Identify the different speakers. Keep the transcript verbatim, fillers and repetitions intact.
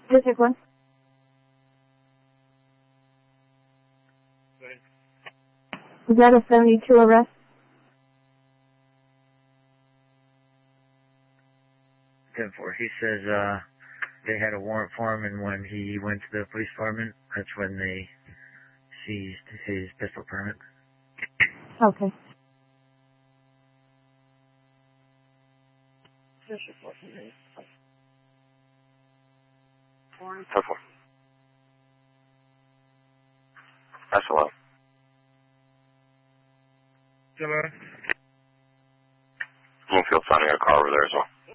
Speaker 1: District one. Is that a seventy-two arrest?
Speaker 2: ten four. He says uh, they had a warrant for him, and when he went to the police department, that's when they seized his pistol permit.
Speaker 1: Okay.
Speaker 3: ten four. That's a lot.
Speaker 2: Hello?
Speaker 3: Bloomfield finding a car over there as well.